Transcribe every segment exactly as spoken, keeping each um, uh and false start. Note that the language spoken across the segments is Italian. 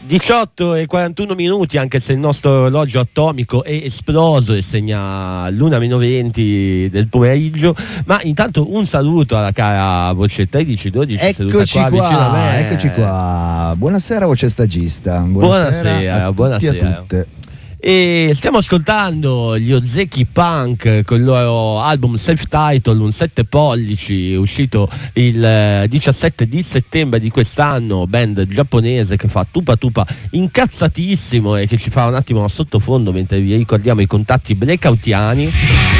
diciotto e quarantuno minuti, anche se il nostro orologio atomico è esploso e segna l'una meno venti del pomeriggio. Ma intanto un saluto alla cara voce tredici dodici. Eccoci qua, qua, vicino a me. eccoci qua. Buonasera voce stagista. Buonasera, Buonasera, a buonasera. tutti e a tutte. E stiamo ascoltando gli Ozeki Punk con il loro album self-title, un sette pollici, uscito il diciassette di settembre di quest'anno, band giapponese che fa tupa tupa incazzatissimo e che ci fa un attimo a sottofondo mentre vi ricordiamo i contatti blackoutiani.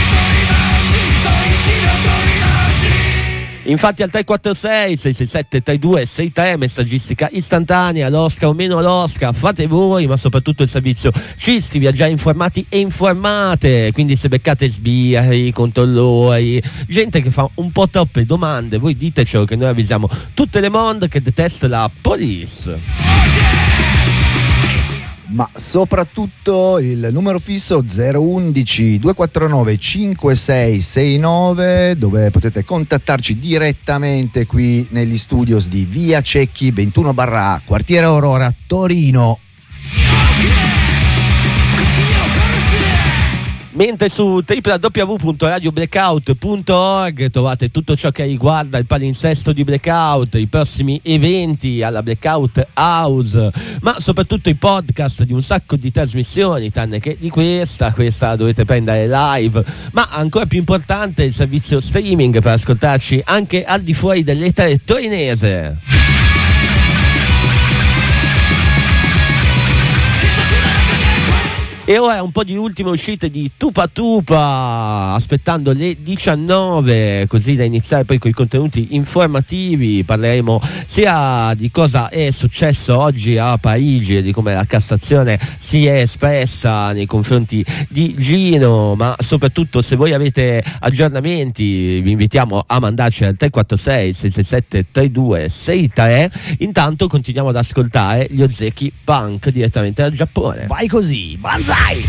Infatti al tre quattro sei sei sei sette tre due sei tre, messaggistica istantanea, l'Oscar o meno l'Oscar, fate voi, ma soprattutto il servizio Cisti vi ha già informati e informate, quindi se beccate sbirri, controllori, gente che fa un po' troppe domande, voi ditecelo che noi avvisiamo tutte le monde che detesta la police. Ma soprattutto il numero fisso zero undici duecentoquarantanove cinquantasei sessantanove, dove potete contattarci direttamente qui negli studios di Via Cecchi ventuno barra A, quartiere Aurora, Torino. Mentre su w w w punto radio blackout punto org trovate tutto ciò che riguarda il palinsesto di Blackout, i prossimi eventi alla Blackout House, ma soprattutto i podcast di un sacco di trasmissioni, tranne che di questa, questa dovete prendere live, ma ancora più importante il servizio streaming per ascoltarci anche al di fuori dell'etere torinese. E ora un po' di ultime uscite di Tupa Tupa, aspettando le diciannove, così da iniziare poi con i contenuti informativi. Parleremo sia di cosa è successo oggi a Parigi e di come la Cassazione si è espressa nei confronti di Gino, ma soprattutto se voi avete aggiornamenti vi invitiamo a mandarci al tre quattro sei sei sei sette tre due sei tre. Intanto continuiamo ad ascoltare gli Ozeki Punk direttamente dal Giappone. Vai così, banzai!